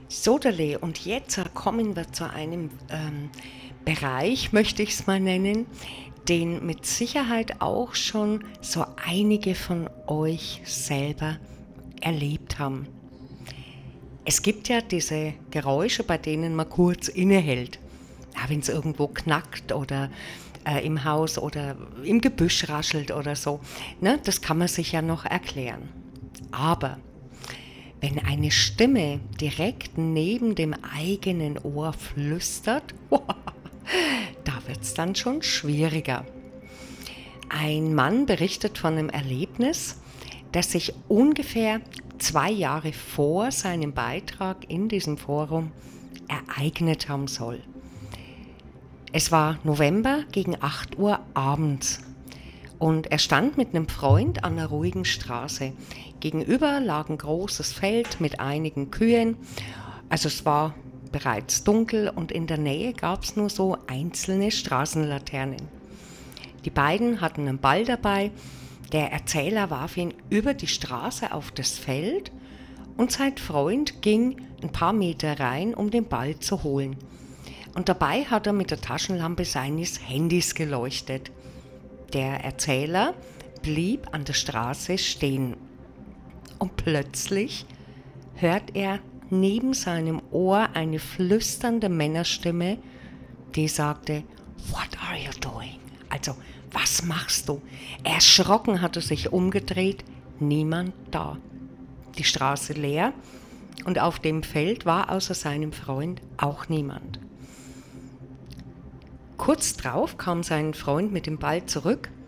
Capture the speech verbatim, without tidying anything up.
Soderle, und jetzt kommen wir zu einem ähm, Bereich, möchte ich es mal nennen, den mit Sicherheit auch schon so einige von euch selber erlebt haben. Es gibt ja diese Geräusche, bei denen man kurz innehält. Ja, wenn es irgendwo knackt oder äh, im Haus oder im Gebüsch raschelt oder so. Ne, das kann man sich ja noch erklären. Aber wenn eine Stimme direkt neben dem eigenen Ohr flüstert, da wird es dann schon schwieriger. Ein Mann berichtet von einem Erlebnis, das sich ungefähr zwei Jahre vor seinem Beitrag in diesem Forum ereignet haben soll. Es war November gegen acht Uhr abends und er stand mit einem Freund an einer ruhigen Straße. Gegenüber lag ein großes Feld mit einigen Kühen. Also es war bereits dunkel und in der Nähe gab es nur so einzelne Straßenlaternen. Die beiden hatten einen Ball dabei. Der Erzähler warf ihn über die Straße auf das Feld und sein Freund ging ein paar Meter rein, um den Ball zu holen. Und dabei hat er mit der Taschenlampe seines Handys geleuchtet. Der Erzähler blieb an der Straße stehen. Und plötzlich hört er neben seinem Ohr eine flüsternde Männerstimme, die sagte, "What are you doing?" Also, was machst du? Erschrocken hat er sich umgedreht, niemand da. Die Straße leer und auf dem Feld war außer seinem Freund auch niemand. Kurz drauf kam sein Freund mit dem Ball zurück